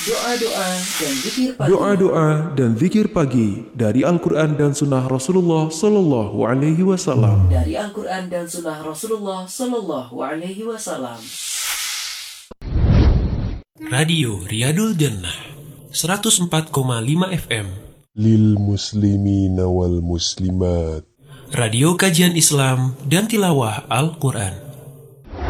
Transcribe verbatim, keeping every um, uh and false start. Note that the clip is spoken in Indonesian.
Doa-doa dan zikir pagi. Doa-doa dan zikir pagi dari Al-Quran dan Sunnah Rasulullah Sallallahu Alaihi Wasallam. Dari Al-Quran dan Sunnah Rasulullah Sallallahu Alaihi Wasallam. Radio Riyadul Jannah seratus empat koma lima F M. Lil muslimina wal muslimat. Radio kajian Islam dan tilawah Al-Quran.